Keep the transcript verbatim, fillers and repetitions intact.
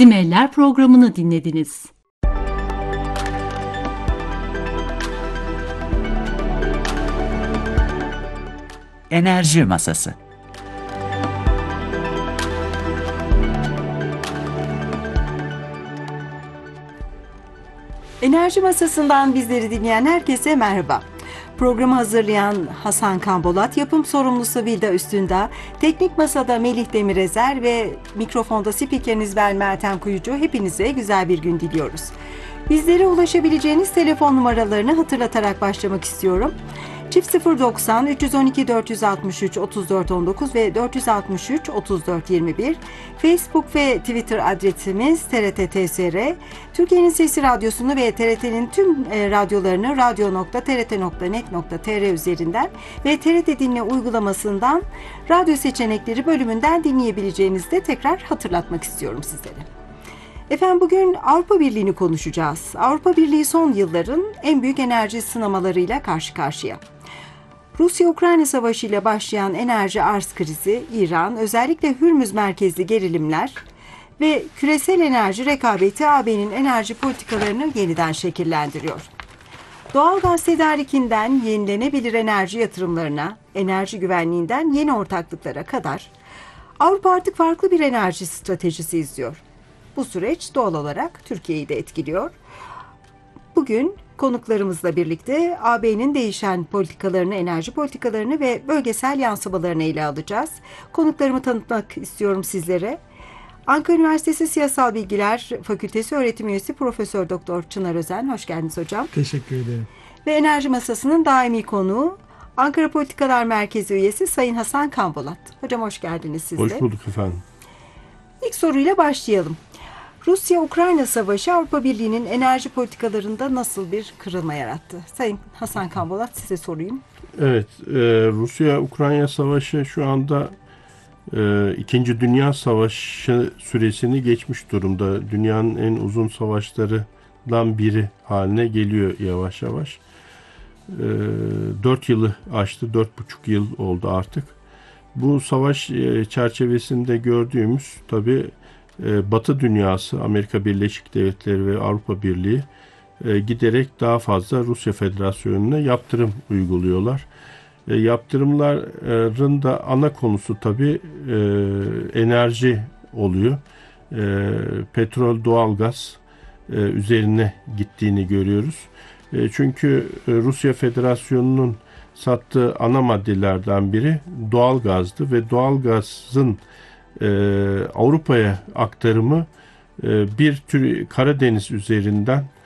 Zimeller programını dinlediniz. Enerji Masası. Enerji Masası'ndan bizleri dinleyen herkese merhaba. Programı hazırlayan Hasan Kambolat, yapım sorumlusu Vilda Üstündağ, teknik masada Melih Demirezer ve mikrofonda spikeriniz ben Meltem Kuyucu. Hepinize güzel bir gün diliyoruz. Bizlere ulaşabileceğiniz telefon numaralarını hatırlatarak başlamak istiyorum. Çift sıfır doksan üç on iki dört altı üç otuz dört on dokuz ve dört altı üç otuz dört yirmi bir. Facebook ve Twitter adresimiz T R T T S R. Türkiye'nin Sesi Radyosu'nu ve T R T'nin tüm e, radyolarını radyo nokta t r t nokta net nokta t r üzerinden ve T R T Dinle uygulamasından radyo seçenekleri bölümünden dinleyebileceğinizi de tekrar hatırlatmak istiyorum sizlere. Efendim, bugün Avrupa Birliği'ni konuşacağız. Avrupa Birliği son yılların en büyük enerji sınamalarıyla karşı karşıya. Rusya-Ukrayna Savaşı ile başlayan enerji arz krizi, İran, özellikle Hürmüz merkezli gerilimler ve küresel enerji rekabeti A B'nin enerji politikalarını yeniden şekillendiriyor. Doğalgaz tedarikinden yenilenebilir enerji yatırımlarına, enerji güvenliğinden yeni ortaklıklara kadar Avrupa artık farklı bir enerji stratejisi izliyor. Bu süreç doğal olarak Türkiye'yi de etkiliyor. Bugün konuklarımızla birlikte A B'nin değişen politikalarını, enerji politikalarını ve bölgesel yansımalarını ele alacağız. Konuklarımı tanıtmak istiyorum sizlere. Ankara Üniversitesi Siyasal Bilgiler Fakültesi öğretim üyesi Profesör Doktor Çınar Özen. Hoş geldiniz hocam. Teşekkür ederim. Ve Enerji Masası'nın daimi konuğu Ankara Politikalar Merkezi üyesi Sayın Hasan Kambolat. Hocam hoş geldiniz siz de. Hoş bulduk efendim. İlk soruyla başlayalım. Rusya-Ukrayna Savaşı Avrupa Birliği'nin enerji politikalarında nasıl bir kırılma yarattı? Sayın Hasan Kambolat, size sorayım. Evet, e, Rusya-Ukrayna Savaşı şu anda e, İkinci Dünya Savaşı süresini geçmiş durumda. Dünyanın en uzun savaşlarından biri haline geliyor yavaş yavaş. E, dört yılı aştı, dört buçuk yıl oldu artık. Bu savaş e, çerçevesinde gördüğümüz tabii Batı dünyası, Amerika Birleşik Devletleri ve Avrupa Birliği giderek daha fazla Rusya Federasyonu'na yaptırım uyguluyorlar. Yaptırımların da ana konusu tabii enerji oluyor. Petrol, doğalgaz üzerine gittiğini görüyoruz. Çünkü Rusya Federasyonu'nun sattığı ana maddelerden biri doğalgazdı ve doğalgazın Ee, Avrupa'ya aktarımı e, bir tür Karadeniz üzerinden